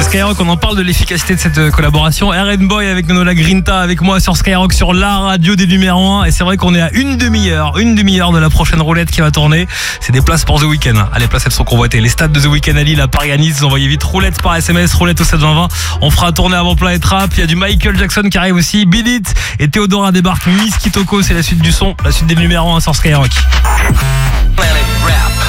Skyrock. On en parle de l'efficacité de cette collaboration. RN Boy avec Nola Grinta avec moi sur Skyrock, sur la radio des numéros 1. Et c'est vrai qu'on est à une demi-heure de la prochaine roulette qui va tourner. C'est des places pour The Weeknd. Ah, les places, elles sont convoitées. Les stades de The Weeknd à Lille, à Paris, à Nice. Vous envoyez vite roulette par SMS, roulette au 720. On fera tourner avant plat et trap. Il y a du Michael Jackson qui arrive aussi. Beat It et Théodora débarque. Miss Kitoko, c'est la suite du son. La suite des numéros 1 sur Skyrock. Planet Rap.